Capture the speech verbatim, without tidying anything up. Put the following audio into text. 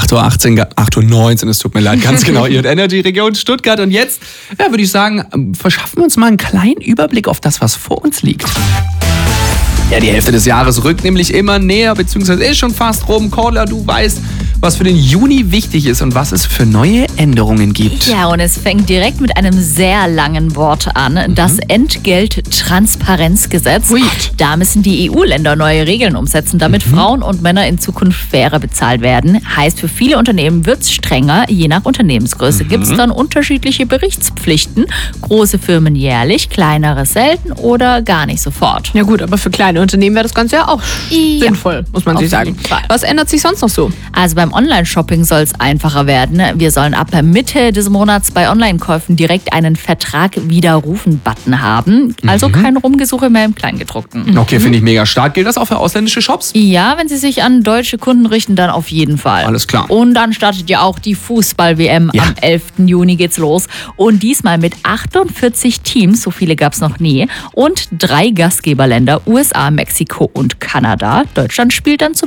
acht Uhr achtzehn, acht Uhr neunzehn, es tut mir leid, ganz genau, Ihr Energy Region Stuttgart. Und jetzt, ja, würde ich sagen, verschaffen wir uns mal einen kleinen Überblick auf das, was vor uns liegt. Ja, die Hälfte des Jahres rückt nämlich immer näher, beziehungsweise ist schon fast rum. Caller, du weißt, was für den Juni wichtig ist und was es für neue Änderungen gibt. Ja, und es fängt direkt mit einem sehr langen Wort an. Mhm. Das Entgelttransparenzgesetz. Ui. Da müssen die E U-Länder neue Regeln umsetzen, damit mhm. Frauen und Männer in Zukunft fairer bezahlt werden. Heißt, für viele Unternehmen wird es strenger. Je nach Unternehmensgröße mhm. gibt es dann unterschiedliche Berichtspflichten. Große Firmen jährlich, kleinere selten oder gar nicht sofort. Ja gut, aber für kleine Unternehmen wäre das Ganze ja auch ja. sinnvoll, muss man Auf sich sagen. jeden Fall. Was ändert sich sonst noch so? Also beim Online-Shopping soll es einfacher werden. Wir sollen ab Mitte des Monats bei Online-Käufen direkt einen Vertrag-Widerrufen-Button haben. Also mhm. kein Rumgesuche mehr im Kleingedruckten. Okay, finde ich mega stark. Gilt das auch für ausländische Shops? Ja, wenn sie sich an deutsche Kunden richten, dann auf jeden Fall. Alles klar. Und dann startet ja auch die Fußball-W M. Ja. Am elften Juni geht's los. Und diesmal mit achtundvierzig Teams, so viele gab es noch nie. Und drei Gastgeberländer, U S A, Mexiko und Kanada. Deutschland spielt dann zum